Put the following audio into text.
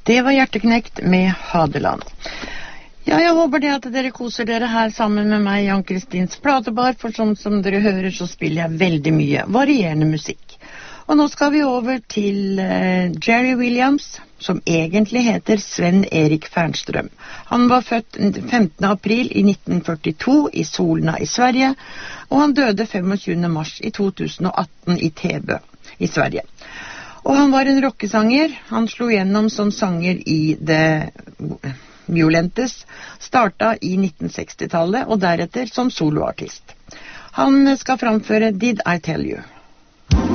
Det var Hjerteknekt med Hadeland. Ja, jeg håper det at dere koser dere her sammen med meg, Jan Kristins platebar, for som dere hører så spiller jeg veldig mye varierende musikk. Og nå skal vi over til Jerry Williams, som egentlig heter Sven Erik Fernström. Han var født 15. april i 1942 i Solna i Sverige, og han døde 25. mars i 2018 i Täby i Sverige. Og han var en rockesanger. Han slo gjennom som sanger i The Violentes, startet i 1960-tallet og deretter som soloartist. Han skal framføre Did I Tell You?